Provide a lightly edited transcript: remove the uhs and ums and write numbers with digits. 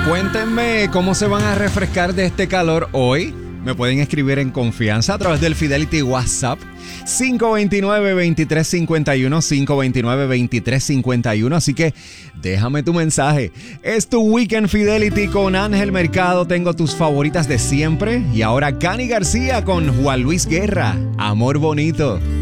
Cuéntenme cómo se van a refrescar de este calor hoy. Me pueden escribir en confianza a través del Fidelity WhatsApp 529-2351, 529-2351. Así que déjame tu mensaje. Es tu Weekend Fidelity con Ángel Mercado. Tengo tus favoritas de siempre. Y ahora Cani García con Juan Luis Guerra. Amor bonito.